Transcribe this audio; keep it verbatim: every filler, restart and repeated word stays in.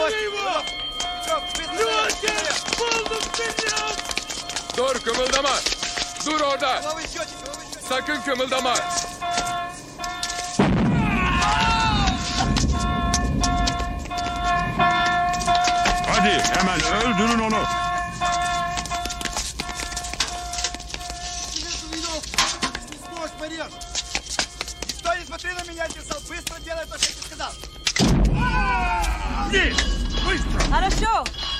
Dur, kımıldama. Dur orada. Sakın kımıldama. Hadi hemen öldürün onu. Никто не смотри на меня, Десал! Быстро делай то, что я тебе сказал! Быстро! Хорошо.